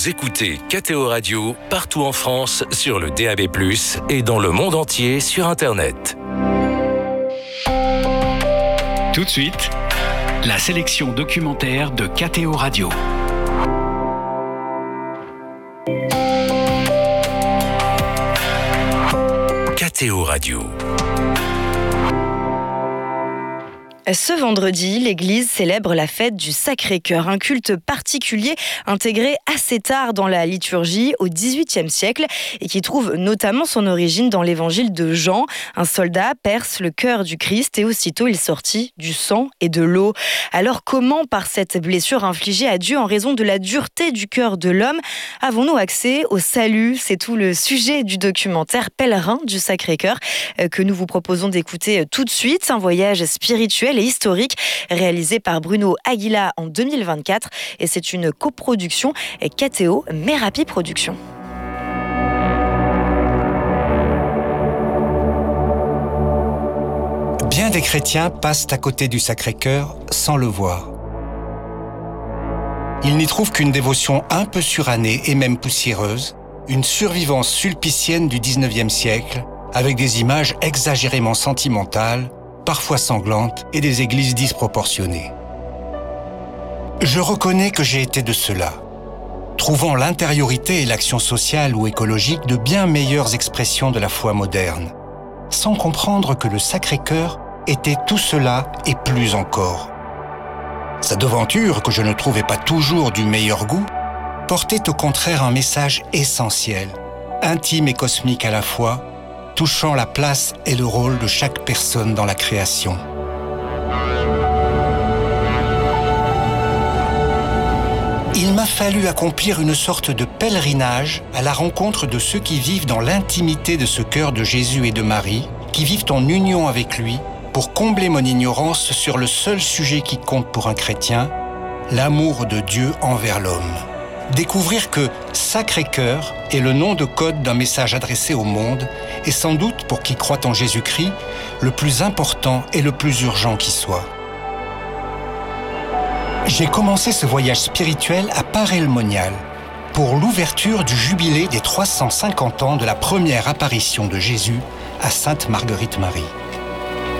Vous écoutez KTO Radio partout en France sur le DAB+, et dans le monde entier sur Internet. Tout de suite, la sélection documentaire de KTO Radio. KTO Radio. Ce vendredi, l'Église célèbre la fête du Sacré-Cœur, un culte particulier intégré assez tard dans la liturgie au XVIIIe siècle et qui trouve notamment son origine dans l'évangile de Jean. Un soldat perce le cœur du Christ et aussitôt il sortit du sang et de l'eau. Alors comment, par cette blessure infligée à Dieu en raison de la dureté du cœur de l'homme, avons-nous accès au salut ? C'est tout le sujet du documentaire Pèlerin du Sacré-Cœur que nous vous proposons d'écouter tout de suite. Un voyage spirituel et historique réalisé par Bruno Aguila en 2024 et c'est une coproduction KTO Merapi Productions. Bien des chrétiens passent à côté du Sacré-Cœur sans le voir. Ils n'y trouvent qu'une dévotion un peu surannée et même poussiéreuse, une survivance sulpicienne du XIXe siècle, avec des images exagérément sentimentales, parfois sanglantes, et des églises disproportionnées. Je reconnais que j'ai été de ceux-là, trouvant l'intériorité et l'action sociale ou écologique de bien meilleures expressions de la foi moderne, sans comprendre que le Sacré-Cœur était tout cela et plus encore. Sa devanture, que je ne trouvais pas toujours du meilleur goût, portait au contraire un message essentiel, intime et cosmique à la fois, touchant la place et le rôle de chaque personne dans la création. Il m'a fallu accomplir une sorte de pèlerinage à la rencontre de ceux qui vivent dans l'intimité de ce cœur de Jésus et de Marie, qui vivent en union avec lui, pour combler mon ignorance sur le seul sujet qui compte pour un chrétien, l'amour de Dieu envers l'homme. Découvrir que Sacré-Cœur est le nom de code d'un message adressé au monde et sans doute, pour qui croit en Jésus-Christ, le plus important et le plus urgent qui soit. J'ai commencé ce voyage spirituel à Paray-le-Monial pour l'ouverture du jubilé des 350 ans de la première apparition de Jésus à Sainte Marguerite Marie.